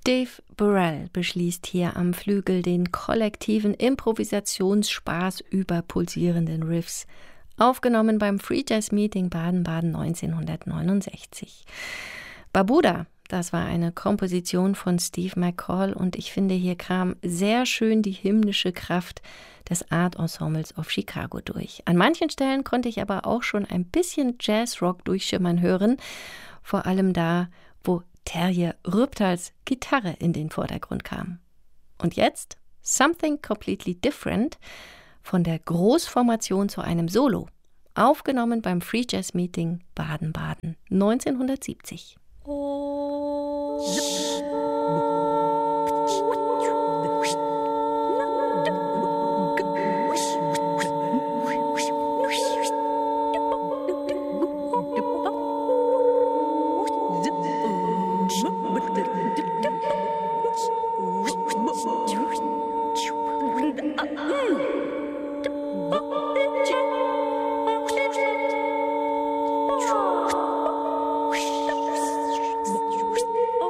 Dave Burrell beschließt hier am Flügel den kollektiven Improvisationsspaß über pulsierenden Riffs, aufgenommen beim Free Jazz Meeting Baden-Baden 1969. Barbuda, das war eine Komposition von Steve McCall und ich finde, hier kam sehr schön die hymnische Kraft des Art Ensembles of Chicago durch. An manchen Stellen konnte ich aber auch schon ein bisschen Jazzrock durchschimmern hören, vor allem da, wo Terje Rübthals Gitarre in den Vordergrund kam. Und jetzt Something Completely Different von der Großformation zu einem Solo, aufgenommen beim Free Jazz Meeting Baden-Baden 1970. Oh.